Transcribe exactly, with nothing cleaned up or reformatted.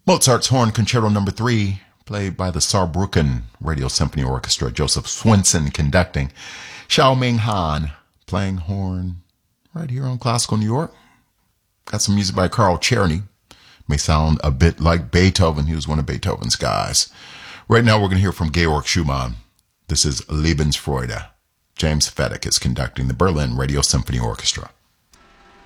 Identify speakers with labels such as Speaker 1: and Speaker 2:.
Speaker 1: Mozart's Horn Concerto Number Three, played by the Saarbrücken Radio Symphony Orchestra. Joseph Swinson conducting. Xiao Ming Han playing horn right here on Classical New York. Got some music by Carl Czerny. May sound a bit like Beethoven. He was one of Beethoven's guys. Right now we're going to hear from Georg Schumann. This is Lebensfreude. James Fedek is conducting the Berlin Radio Symphony Orchestra.